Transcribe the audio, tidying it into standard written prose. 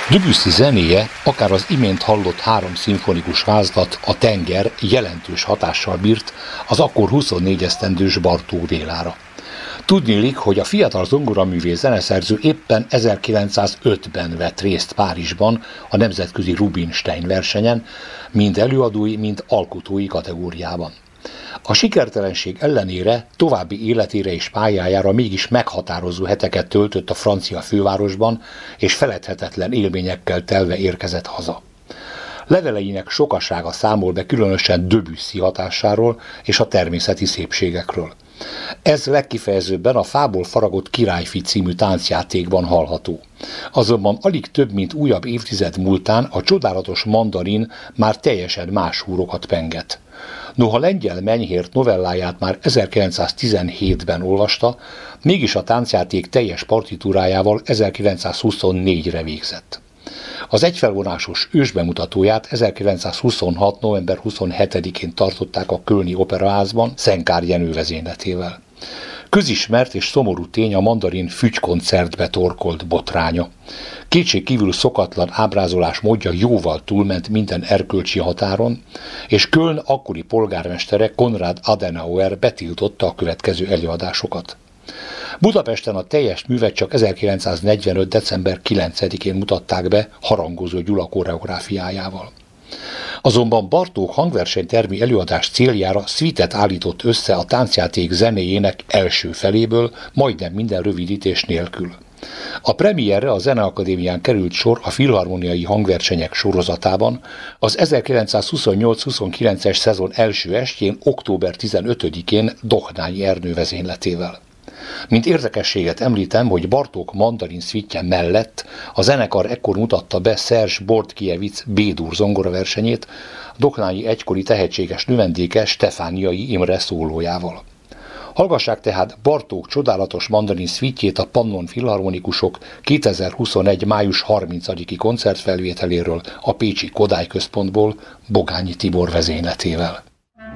Debussy zenéje, akár az imént hallott 3 szimfonikus vázlat, a Tenger jelentős hatással bírt az akkor 24 esztendős Bartók Bélára. Tudniillik, hogy a fiatal zongoraművész zeneszerző éppen 1905-ben vett részt Párizsban a nemzetközi Rubinstein versenyen, mind előadói, mind alkotói kategóriában. A sikertelenség ellenére további életére és pályájára mégis meghatározó heteket töltött a francia fővárosban, és feledhetetlen élményekkel telve érkezett haza. Leveleinek sokasága számol be különösen Debussy hatásáról és a természeti szépségekről. Ez legkifejezőbben a Fából faragott Királyfi című táncjátékban hallható. Azonban alig több mint újabb évtized múltán a csodálatos mandarin már teljesen más húrokat penget. Noha Lengyel Menyhért novelláját már 1917-ben olvasta, mégis a táncjáték teljes partitúrájával 1924-re végzett. Az egyfelvonásos ősbemutatóját 1926. november 27-én tartották a kölni operaházban Szenkár Jenő vezényletével. Közismert és szomorú tény a mandarin fügykoncertbe torkolt botránya. Kétségkívül szokatlan ábrázolás módja jóval túlment minden erkölcsi határon, és Köln akkori polgármestere Konrad Adenauer betiltotta a következő előadásokat. Budapesten a teljes művet csak 1945. december 9-én mutatták be Harangozó Gyula koreográfiájával. Azonban Bartók hangversenytermi előadás céljára szvítet állított össze a táncjáték zenéjének első feléből, majdnem minden rövidítés nélkül. A premierre a Zeneakadémián került sor a filharmoniai hangversenyek sorozatában az 1928-29-es szezon első estjén, október 15-én Dohnányi Ernő vezényletével. Mint érdekességet említem, hogy Bartók mandarin szvítje mellett a zenekar ekkor mutatta be Szerzs Bortkijevic B-dur zongoraversenyét, Dohnányi egykori tehetséges növendéke Stefániai Imre szólójával. Hallgassák tehát Bartók csodálatos mandarin szvítjét a Pannon Filharmonikusok 2021. május 30-i koncertfelvételéről a pécsi Kodály Központból Bogányi Tibor vezényletével.